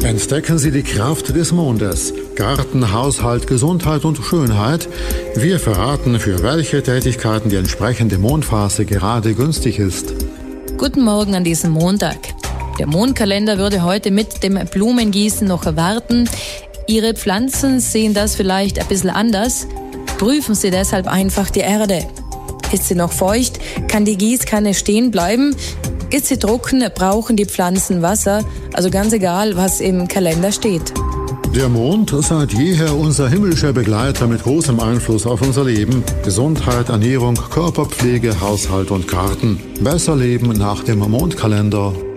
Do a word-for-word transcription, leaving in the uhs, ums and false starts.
Entdecken Sie die Kraft des Mondes. Garten, Haushalt, Gesundheit und Schönheit. Wir verraten, für welche Tätigkeiten die entsprechende Mondphase gerade günstig ist. Guten Morgen an diesem Montag. Der Mondkalender würde heute mit dem Blumengießen noch erwarten. Ihre Pflanzen sehen das vielleicht ein bisschen anders. Prüfen Sie deshalb einfach die Erde. Ist sie noch feucht, kann die Gießkanne stehen bleiben. Ist sie trocken, brauchen die Pflanzen Wasser. Also ganz egal, was im Kalender steht. Der Mond, seit jeher unser himmlischer Begleiter mit großem Einfluss auf unser Leben. Gesundheit, Ernährung, Körperpflege, Haushalt und Garten. Besser leben nach dem Mondkalender.